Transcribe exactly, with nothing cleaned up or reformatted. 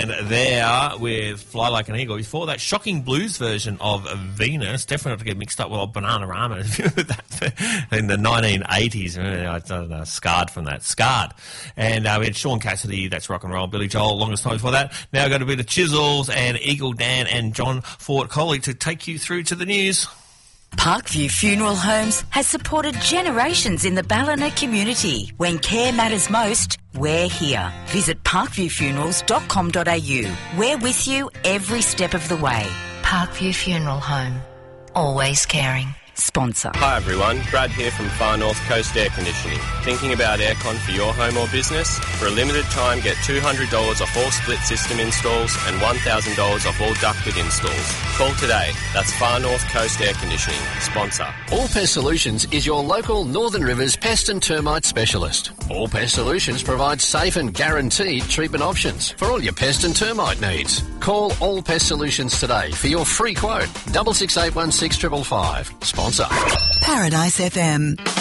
And there with Fly Like an Eagle. Before that, shocking blues version of Venus. Definitely not to get mixed up with old Bananarama in the nineteen eighties. I don't know, scarred from that. Scarred. And uh, we had Sean Cassidy, That's Rock and Roll, Billy Joel, longest time before that. Now going to be the Chisels and Eagle Dan and John Fort Coley to take you through to the news. Parkview Funeral Homes has supported generations in the Ballina community. When care matters most, we're here. Visit parkview funerals dot com dot a u. We're with you every step of the way. Parkview Funeral Home. Always caring. Sponsor. Hi everyone, Brad here from Far North Coast Air Conditioning. Thinking about aircon for your home or business? For a limited time, get two hundred dollars off all split system installs and one thousand dollars off all ducted installs. Call today. That's Far North Coast Air Conditioning. Sponsor. All Pest Solutions is your local Northern Rivers pest and termite specialist. All Pest Solutions provides safe and guaranteed treatment options for all your pest and termite needs. Call All Pest Solutions today for your free quote. Double six eight one six five five five. Sponsor. Paradise F M.